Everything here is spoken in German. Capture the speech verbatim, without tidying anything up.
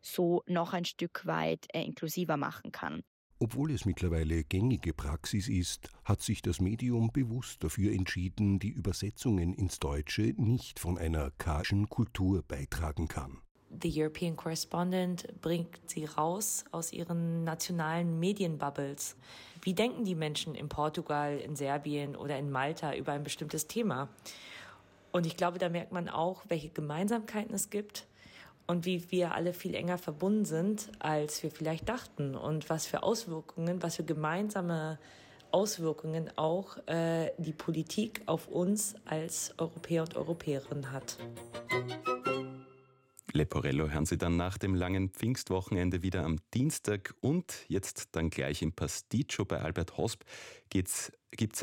so noch ein Stück weit äh, inklusiver machen kann. Obwohl es mittlerweile gängige Praxis ist, hat sich das Medium bewusst dafür entschieden, die Übersetzungen ins Deutsche nicht von einer kargen Kultur beitragen kann. The European Correspondent bringt sie raus aus ihren nationalen Medienbubbles. Wie denken die Menschen in Portugal, in Serbien oder in Malta über ein bestimmtes Thema? Und ich glaube, da merkt man auch, welche Gemeinsamkeiten es gibt und wie wir alle viel enger verbunden sind, als wir vielleicht dachten. Und was für Auswirkungen, was für gemeinsame Auswirkungen auch äh, die Politik auf uns als Europäer und Europäerinnen hat. Leporello hören Sie dann nach dem langen Pfingstwochenende wieder am Dienstag. Und jetzt dann gleich im Pasticcio bei Albert Hosp gibt's, gibt's